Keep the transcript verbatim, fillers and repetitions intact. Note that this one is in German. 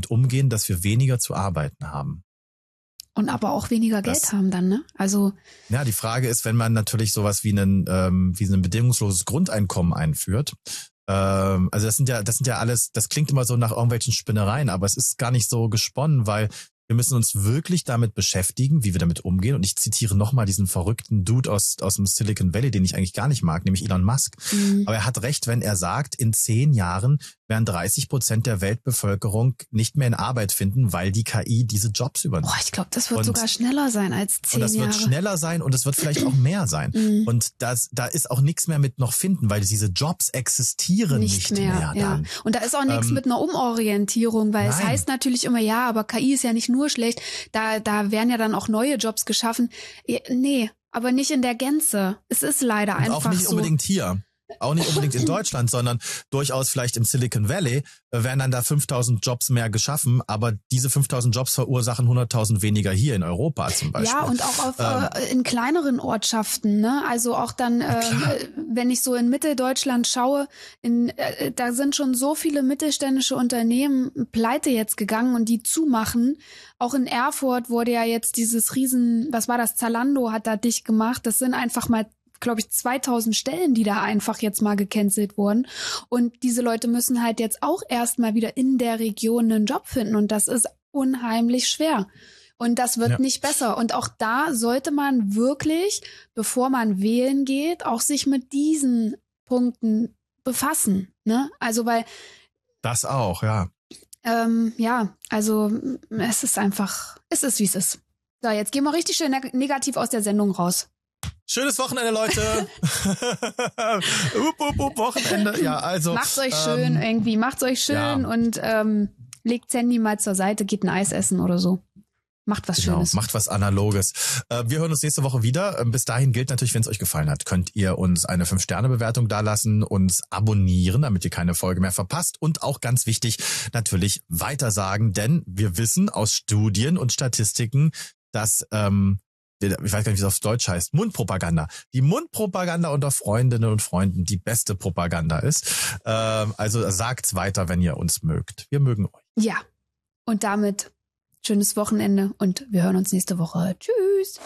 damit umgehen, dass wir weniger zu arbeiten haben. Und aber auch weniger Geld das, haben dann, ne? Also ja, die Frage ist, wenn man natürlich sowas wie einen ähm, wie ein bedingungsloses Grundeinkommen einführt. Ähm, also das sind ja das sind ja alles, das klingt immer so nach irgendwelchen Spinnereien, aber es ist gar nicht so gesponnen, weil wir müssen uns wirklich damit beschäftigen, wie wir damit umgehen. Und ich zitiere nochmal diesen verrückten Dude aus aus dem Silicon Valley, den ich eigentlich gar nicht mag, nämlich Elon Musk. Mhm. Aber er hat recht, wenn er sagt, in zehn Jahren werden dreißig Prozent der Weltbevölkerung nicht mehr in Arbeit finden, weil die K I diese Jobs übernimmt. Boah, ich glaube, das wird und, sogar schneller sein als zehn Jahre. Und das Jahre. wird schneller sein und es wird vielleicht auch mehr sein. Mhm. Und das, da ist auch nichts mehr mit noch finden, weil diese Jobs existieren nicht, nicht mehr. mehr ja. dann. Und da ist auch nichts ähm, mit einer Umorientierung, weil nein. es heißt natürlich immer, ja, aber K I ist ja nicht nur schlecht. Da, da werden ja dann auch neue Jobs geschaffen. Nee, aber nicht in der Gänze. Es ist leider und einfach so. Auch nicht so. unbedingt hier. Auch nicht unbedingt in Deutschland, sondern durchaus vielleicht im Silicon Valley werden dann da fünftausend Jobs mehr geschaffen, aber diese fünftausend Jobs verursachen hunderttausend weniger hier in Europa zum Beispiel. Ja, und auch auf, ähm, äh, in kleineren Ortschaften, ne? Also auch dann, äh, wenn ich so in Mitteldeutschland schaue, in, äh, da sind schon so viele mittelständische Unternehmen pleite jetzt gegangen und die zumachen. Auch in Erfurt wurde ja jetzt dieses Riesen, was war das, Zalando hat da dicht gemacht. Das sind einfach mal glaube ich, zweitausend Stellen, die da einfach jetzt mal gecancelt wurden. Und diese Leute müssen halt jetzt auch erstmal wieder in der Region einen Job finden. Und das ist unheimlich schwer. Und das wird ja. nicht besser. Und auch da sollte man wirklich, bevor man wählen geht, auch sich mit diesen Punkten befassen. Ne? Also, weil... Das auch, ja. Ähm, ja, also es ist einfach, es ist, wie es ist. So, jetzt gehen wir richtig schön neg- negativ aus der Sendung raus. Schönes Wochenende, Leute. up, up, up, Wochenende. Ja, also. Macht's euch schön ähm, irgendwie. Macht's euch schön ja. und ähm, legt's Handy mal zur Seite, geht ein Eis essen oder so. Macht was genau, Schönes. Macht was Analoges. Äh, wir hören uns nächste Woche wieder. Bis dahin gilt natürlich, wenn es euch gefallen hat, könnt ihr uns eine fünf Sterne Bewertung dalassen, uns abonnieren, damit ihr keine Folge mehr verpasst und auch ganz wichtig, natürlich weitersagen, denn wir wissen aus Studien und Statistiken, dass ähm, ich weiß gar nicht, wie es auf Deutsch heißt, Mundpropaganda. Die Mundpropaganda unter Freundinnen und Freunden die beste Propaganda ist. Ähm, also sagt's weiter, wenn ihr uns mögt. Wir mögen euch. Ja, und damit schönes Wochenende und wir hören uns nächste Woche. Tschüss.